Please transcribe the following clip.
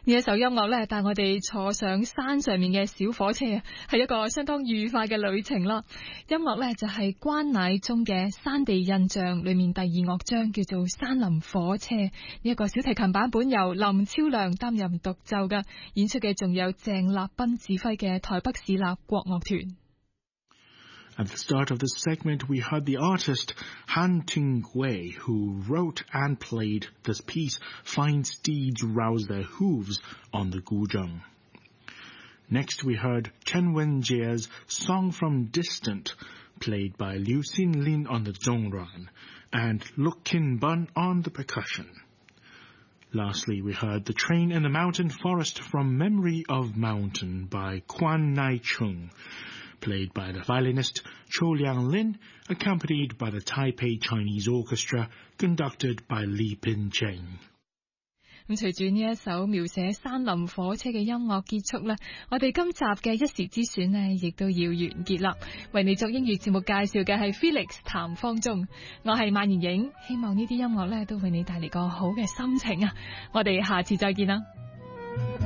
呢一首音樂咧，帶我哋坐上山上面嘅小火車啊，係一個相當愉快嘅旅程啦。音樂咧就係關乃忠嘅《山地印象》裏面第二樂章，叫做《山林火車》。呢一個小提琴版本由林超良擔任獨奏嘅，演出嘅仲有鄭立斌指揮嘅台北市立國樂團。 At the start of this segment, we heard the artist Han Ting-wei, who wrote and played this piece, Fine Steeds Rouse Their Hooves, on the guzheng. Next, we heard Chen Wenjie's Song from Distant, played by Liu Xinlin on the zhongran, and Luk Kin-bun on the percussion. Lastly, we heard The Train in the Mountain Forest from Memory of Mountain by Quan Nai-chung, played by the violinist Cho Liang-lin, accompanied by the Taipei Chinese Orchestra, conducted by Li Pin-cheng. 咁隨住呢一首描寫山林火車嘅音樂結束咧，我哋今集嘅一時之選呢亦都要完結啦。為你作英語節目介紹嘅係 Felix 譚方中，我係萬妍影，希望呢啲音樂咧都為你帶嚟個好嘅心情啊！我哋下次再見啦。